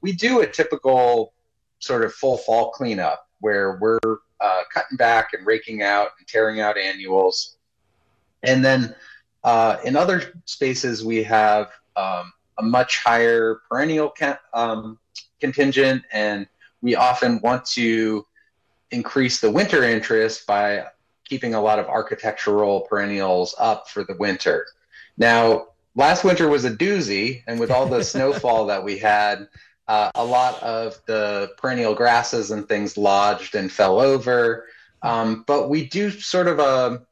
we do a typical sort of full fall cleanup where we're cutting back and raking out and tearing out annuals. And then in other spaces, we have a much higher perennial contingent, and we often want to increase the winter interest by keeping a lot of architectural perennials up for the winter. Now, last winter was a doozy, and with all the snowfall that we had, a lot of the perennial grasses and things lodged and fell over. But we do sort of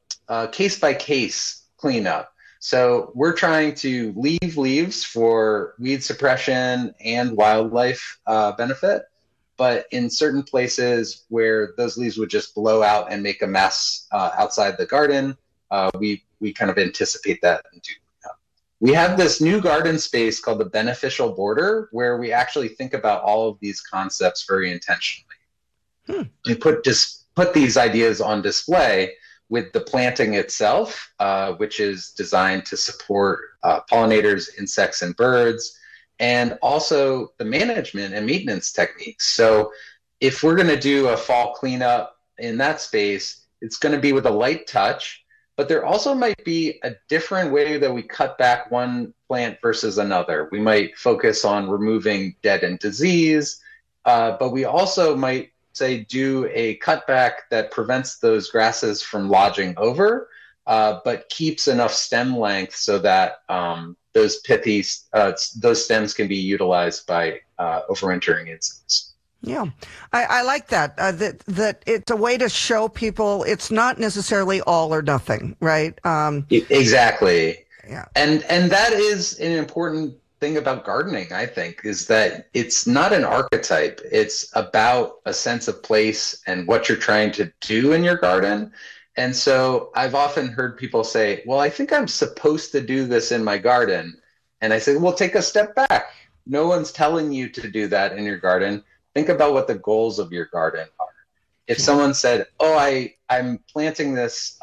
a case-by-case cleanup. So we're trying to leave leaves for weed suppression and wildlife benefit. But in certain places where those leaves would just blow out and make a mess outside the garden, we kind of anticipate that and do. We have this new garden space called the beneficial border, where we actually think about all of these concepts very intentionally. We put these ideas on display with the planting itself, which is designed to support pollinators, insects, and birds, and also the management and maintenance techniques. So if we're going to do a fall cleanup in that space, it's going to be with a light touch, but there also might be a different way that we cut back one plant versus another. We might focus on removing dead and disease, but we also might say do a cutback that prevents those grasses from lodging over, but keeps enough stem length so that those pithy, those stems can be utilized by overwintering insects. Yeah, I like that. That it's a way to show people it's not necessarily all or nothing, right? Exactly. Yeah, and that is an important thing about gardening, I think, is that it's not an archetype. It's about a sense of place and what you're trying to do in your garden. And so I've often heard people say, well, I think I'm supposed to do this in my garden. And I say, well, take a step back. No one's telling you to do that in your garden. Think about what the goals of your garden are. If someone said, oh, I'm planting this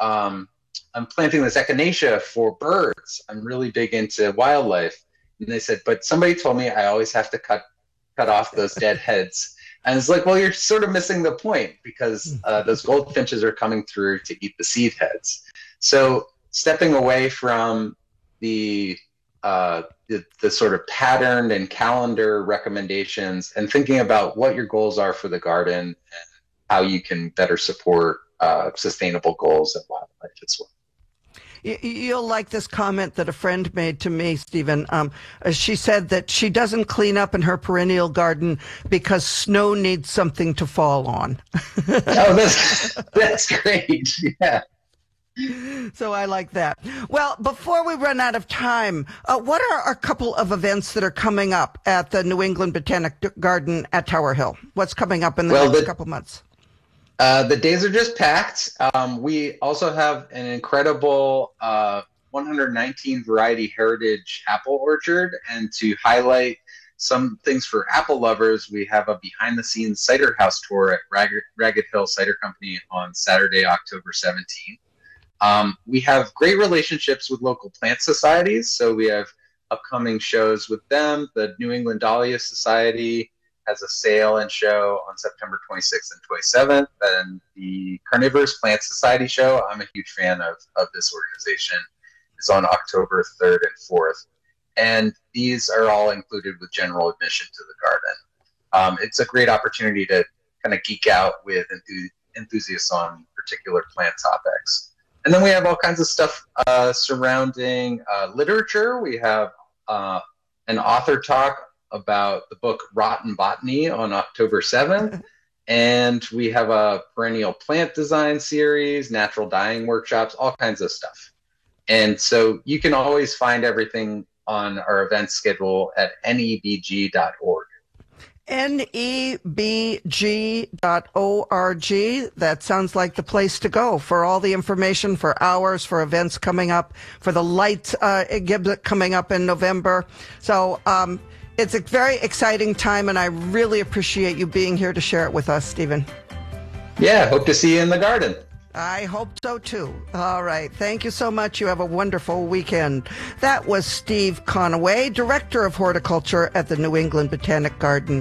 echinacea for birds. I'm really big into wildlife. And they said, but somebody told me I always have to cut off those dead heads. And it's like, well, you're sort of missing the point, because those goldfinches are coming through to eat the seed heads. So stepping away from the sort of patterned and calendar recommendations and thinking about what your goals are for the garden and how you can better support sustainable goals and wildlife as well. You'll like this comment that a friend made to me, Stephen. She said that she doesn't clean up in her perennial garden because snow needs something to fall on. Oh, that's great. Yeah. So I like that. Well, before we run out of time, what are a couple of events that are coming up at the New England Botanic Garden at Tower Hill? What's coming up in the next couple months? The days are just packed. We also have an incredible 119 variety heritage apple orchard. And to highlight some things for apple lovers, we have a behind the scenes cider house tour at Ragged Hill Cider Company on Saturday, October 17th. We have great relationships with local plant societies. So we have upcoming shows with them. The New England Dahlia Society has a sale and show on September 26th and 27th. And the Carnivorous Plant Society show, I'm a huge fan of this organization, is on October 3rd and 4th. And these are all included with general admission to the garden. It's a great opportunity to kind of geek out with enthusiasts on particular plant topics. And then we have all kinds of stuff surrounding literature. We have an author talk about the book Rotten Botany on October 7th. And we have a perennial plant design series, natural dyeing workshops, all kinds of stuff. And so you can always find everything on our event schedule at nebg.org. nebg.org. That sounds like the place to go for all the information, for hours, for events coming up, for the light exhibit coming up in November. So it's a very exciting time, and I really appreciate you being here to share it with us, Stephen. Yeah, hope to see you in the garden. I hope so, too. All right. Thank you so much. You have a wonderful weekend. That was Steve Conaway, Director of Horticulture at the New England Botanic Garden.